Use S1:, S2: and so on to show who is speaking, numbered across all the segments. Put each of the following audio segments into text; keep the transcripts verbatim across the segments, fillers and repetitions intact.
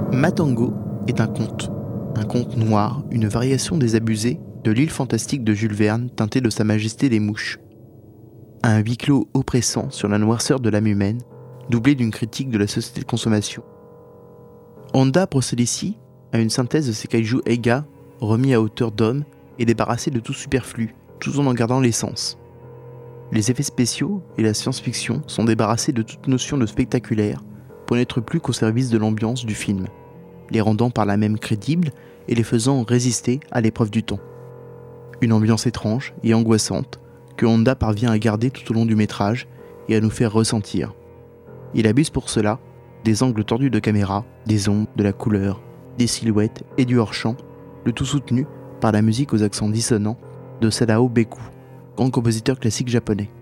S1: Matango est un conte, un conte noir, une variation des abusés de l'île fantastique de Jules Verne teintée de sa majesté des mouches. Un huis clos oppressant sur la noirceur de l'âme humaine, doublé d'une critique de la société de consommation. Honda procède ici à une synthèse de ces kaiju eiga remis à hauteur d'homme et débarrassés de tout superflu, tout en en gardant l'essence. Les effets spéciaux et la science-fiction sont débarrassés de toute notion de spectaculaire pour n'être plus qu'au service de l'ambiance du film, les rendant par là même crédibles et les faisant résister à l'épreuve du temps. Une ambiance étrange et angoissante que Honda parvient à garder tout au long du métrage et à nous faire ressentir. Il abuse pour cela des angles tordus de caméra, des ombres, de la couleur, des silhouettes et du hors-champ, le tout soutenu par la musique aux accents dissonants de Sadao Beku, grand compositeur classique japonais.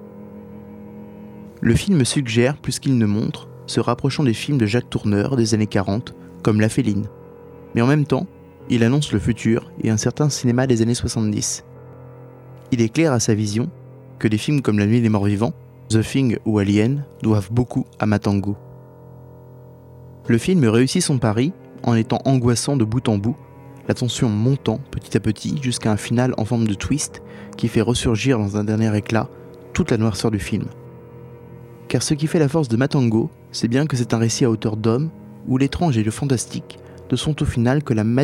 S1: Le film suggère plus qu'il ne montre, se rapprochant des films de Jacques Tourneur des années quarante, comme La Féline. Mais en même temps, il annonce le futur et un certain cinéma des années soixante-dix. Il est clair à sa vision que des films comme La Nuit des Morts Vivants, The Thing ou Alien doivent beaucoup à Matango. Le film réussit son pari en étant angoissant de bout en bout, la tension montant petit à petit jusqu'à un final en forme de twist qui fait ressurgir dans un dernier éclat toute la noirceur du film. Car ce qui fait la force de Matango, c'est bien que c'est un récit à hauteur d'homme où l'étrange et le fantastique ne sont au final que la